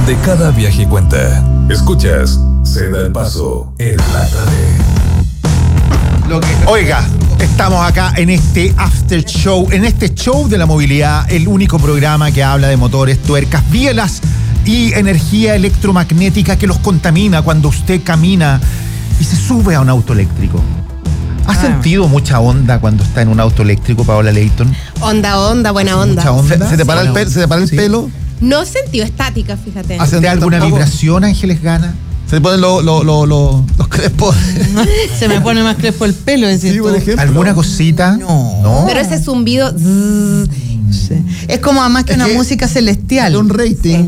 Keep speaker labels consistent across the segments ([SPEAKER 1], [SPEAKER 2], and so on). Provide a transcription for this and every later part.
[SPEAKER 1] donde cada viaje cuenta. Escuchas, se da el paso en la tarde.
[SPEAKER 2] Oiga, estamos acá en este after show, en este show de la movilidad, el único programa que habla de motores, tuercas, bielas y energía electromagnética que los contamina cuando usted camina y se sube a un auto eléctrico. ¿Ha sentido mucha onda cuando está en un auto eléctrico, Paola Leighton?
[SPEAKER 3] Onda, buena onda.
[SPEAKER 2] ¿Mucha onda?
[SPEAKER 4] ¿Se te para el
[SPEAKER 2] Sí.
[SPEAKER 4] pelo?
[SPEAKER 3] No he sentido estática, fíjate.
[SPEAKER 2] ¿Ha sentido alguna vibración, Ángeles Gana?
[SPEAKER 4] ¿Se te ponen los crespos?
[SPEAKER 5] Se me pone más crespo el pelo, decir
[SPEAKER 4] Sí,
[SPEAKER 5] tú.
[SPEAKER 4] por ejemplo.
[SPEAKER 2] ¿Alguna cosita?
[SPEAKER 5] No.
[SPEAKER 3] Pero ese zumbido...
[SPEAKER 5] Sí. Es como más que
[SPEAKER 4] Es
[SPEAKER 5] una
[SPEAKER 4] que
[SPEAKER 5] música celestial.
[SPEAKER 4] Salió un rating,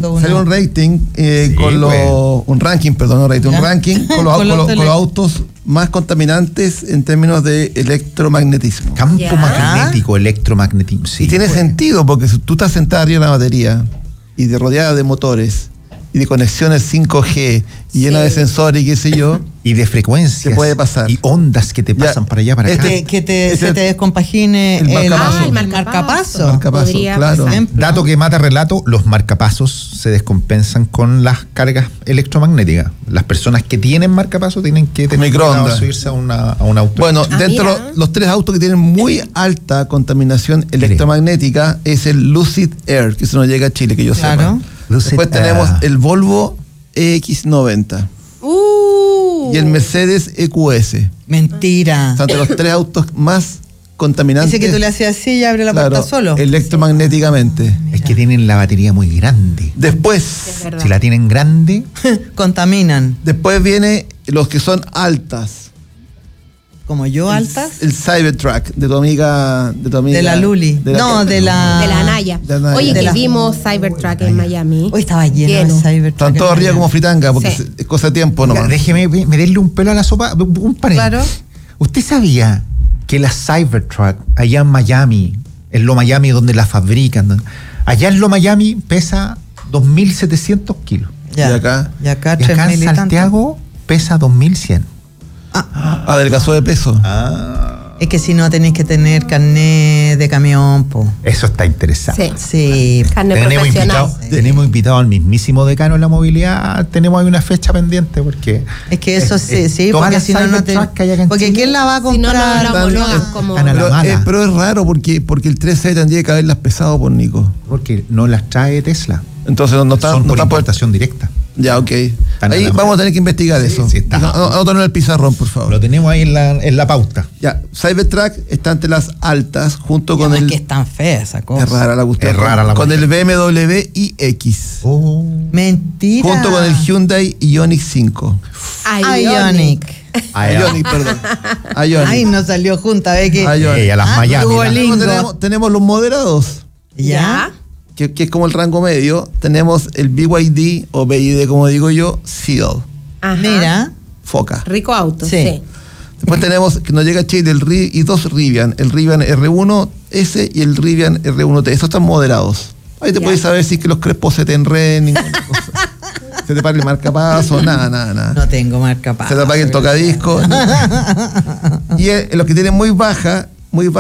[SPEAKER 4] un ranking con los autos más contaminantes en términos de electromagnetismo.
[SPEAKER 2] Campo
[SPEAKER 3] Ya.
[SPEAKER 2] magnético, electromagnetismo. Sí,
[SPEAKER 4] y tiene
[SPEAKER 2] pues.
[SPEAKER 4] sentido, porque si tú estás sentada arriba de la batería y rodeada de motores y de conexiones 5G y llena de sensores y qué sé yo,
[SPEAKER 2] Y de frecuencias.
[SPEAKER 4] ¿Qué puede pasar?
[SPEAKER 2] Y ondas que te pasan para allá, para acá.
[SPEAKER 5] Se te descompagine
[SPEAKER 4] el marcapaso.
[SPEAKER 5] el
[SPEAKER 3] El
[SPEAKER 5] marcapaso.
[SPEAKER 4] marcapaso,
[SPEAKER 3] Podría
[SPEAKER 4] claro.
[SPEAKER 3] pasar.
[SPEAKER 2] Dato que mata relato, los marcapasos se descompensan con las cargas electromagnéticas. Las personas que tienen marcapasos tienen que tener
[SPEAKER 4] Microondas.
[SPEAKER 2] cuidado de subirse a un auto.
[SPEAKER 4] Bueno,
[SPEAKER 3] Ah,
[SPEAKER 4] dentro
[SPEAKER 3] mira.
[SPEAKER 4] los tres autos que tienen muy alta contaminación electromagnética es el Lucid Air, que eso no llega a Chile, que yo
[SPEAKER 5] Claro.
[SPEAKER 4] sepa.
[SPEAKER 2] Lucid
[SPEAKER 4] Después
[SPEAKER 2] Air.
[SPEAKER 4] tenemos el Volvo EX90 y el Mercedes EQS.
[SPEAKER 5] Mentira.
[SPEAKER 4] Son de los tres autos más contaminantes.
[SPEAKER 5] Dice que tú le hacías así y abre la
[SPEAKER 4] claro,
[SPEAKER 5] puerta solo.
[SPEAKER 4] electromagnéticamente.
[SPEAKER 2] Es que tienen la batería muy grande.
[SPEAKER 4] Después
[SPEAKER 3] verdad.
[SPEAKER 2] Si la tienen grande,
[SPEAKER 5] Contaminan.
[SPEAKER 4] viene los que son altas.
[SPEAKER 5] Como yo, altas.
[SPEAKER 4] El Cybertruck de tu amiga.
[SPEAKER 5] De la Luli.
[SPEAKER 4] de la
[SPEAKER 3] De la Anaya.
[SPEAKER 4] De la Anaya.
[SPEAKER 3] Oye,
[SPEAKER 5] De
[SPEAKER 3] que
[SPEAKER 5] la-
[SPEAKER 3] vimos Cybertruck en Miami.
[SPEAKER 5] Hoy estaba lleno de Cybertruck.
[SPEAKER 4] Están todos arriba como fritanga, porque
[SPEAKER 3] Sí.
[SPEAKER 4] es cosa de tiempo nomás.
[SPEAKER 2] déjeme meterle un pelo a la sopa. Un paréntesis.
[SPEAKER 5] Claro.
[SPEAKER 2] ¿Usted sabía que la Cybertruck allá en Miami, en Lo Miami donde la fabrican, allá en Lo Miami pesa 2.700 kilos?
[SPEAKER 5] Ya.
[SPEAKER 4] Y acá
[SPEAKER 5] Y acá,
[SPEAKER 2] Y acá
[SPEAKER 5] 3.000
[SPEAKER 2] en
[SPEAKER 5] y tanto.
[SPEAKER 2] Santiago pesa 2.100.
[SPEAKER 4] adelgazó de peso.
[SPEAKER 5] Es que si no tenéis que tener carnet de camión, po.
[SPEAKER 2] Eso está interesante.
[SPEAKER 3] Sí.
[SPEAKER 5] Sí.
[SPEAKER 3] Carne profesional.
[SPEAKER 2] Tenemos invitado al mismísimo decano de la movilidad. Tenemos ahí una fecha pendiente porque
[SPEAKER 5] Es que eso sí,
[SPEAKER 2] todas
[SPEAKER 5] porque
[SPEAKER 2] las
[SPEAKER 5] si no, no te.
[SPEAKER 2] Cybertruck que hay acá en
[SPEAKER 5] Porque
[SPEAKER 2] Chile,
[SPEAKER 5] ¿quién la va a
[SPEAKER 3] Si no,
[SPEAKER 5] comprar?
[SPEAKER 3] no la homologan como...
[SPEAKER 2] están a la mala.
[SPEAKER 4] Pero es raro porque el 3C tendría que haberlas pesado por Nico.
[SPEAKER 2] Porque no las trae Tesla.
[SPEAKER 4] Entonces no
[SPEAKER 2] Son por
[SPEAKER 4] están por.
[SPEAKER 2] importación directa.
[SPEAKER 4] Ya, ok.
[SPEAKER 2] Están a
[SPEAKER 4] Ahí
[SPEAKER 2] la
[SPEAKER 4] vamos
[SPEAKER 2] mano.
[SPEAKER 4] a tener que investigar
[SPEAKER 2] Sí,
[SPEAKER 4] eso.
[SPEAKER 2] sí, está.
[SPEAKER 4] Anótalo en el pizarrón, por favor.
[SPEAKER 2] Lo tenemos ahí en la pauta.
[SPEAKER 4] Ya, Cybertruck está entre las altas junto con
[SPEAKER 5] Es
[SPEAKER 4] el.
[SPEAKER 5] que es tan fea esa cosa.
[SPEAKER 4] Es rara la cuestión.
[SPEAKER 2] Es rara la
[SPEAKER 4] Con
[SPEAKER 2] cuestión.
[SPEAKER 4] el BMW iX.
[SPEAKER 5] Mentira.
[SPEAKER 4] Junto con el Hyundai Ioniq 5.
[SPEAKER 5] Ioniq.
[SPEAKER 4] Ioniq, perdón. Ioniq.
[SPEAKER 5] Ay, no salió junta, ve que.
[SPEAKER 4] Ioniq.
[SPEAKER 2] A las Miami.
[SPEAKER 5] Duolingo.
[SPEAKER 4] Tenemos los moderados,
[SPEAKER 5] ¿Ya?
[SPEAKER 4] que es como el rango medio. Tenemos el BYD o BYD, como digo yo, Seal,
[SPEAKER 3] Ajá.
[SPEAKER 5] Mira.
[SPEAKER 4] Foca.
[SPEAKER 3] Rico auto,
[SPEAKER 5] Sí.
[SPEAKER 3] sí.
[SPEAKER 4] Después tenemos que nos llega a Chile y dos Rivian, el Rivian R1S y el Rivian R1T. Estos están moderados. Ahí te
[SPEAKER 3] Ya.
[SPEAKER 4] puedes saber si es que los crespos se te enreden, ninguna cosa. Se te para el marcapaso, nada.
[SPEAKER 5] No tengo marca
[SPEAKER 4] Se te apaga el tocadisco. Y los que tienen muy baja